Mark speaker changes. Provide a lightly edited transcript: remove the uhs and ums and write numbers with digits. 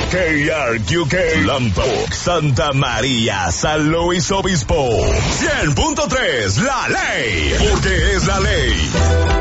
Speaker 1: KRQK, Lambok, Santa María, San Luis Obispo. 100.3, la ley, porque es la ley.